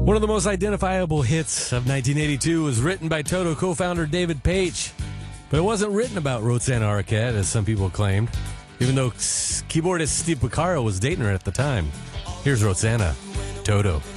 One of the most identifiable hits of 1982 was written by Toto co-founder David Paich. But it wasn't written about Roxana Arquette, as some people claimed, even though keyboardist Steve Porcaro was dating her at the time. Here's Roxana, Toto.